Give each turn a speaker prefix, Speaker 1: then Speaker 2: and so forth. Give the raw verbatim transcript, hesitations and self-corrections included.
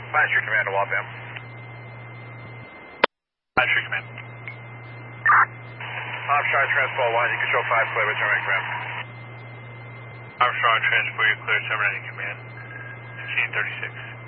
Speaker 1: Fine Street Command to Waltham.
Speaker 2: Fine Street Command.
Speaker 1: Armstrong Transport one, you can show five clear, returning command.
Speaker 2: Armstrong Transport, you're clear, terminating command. fifteen thirty-six.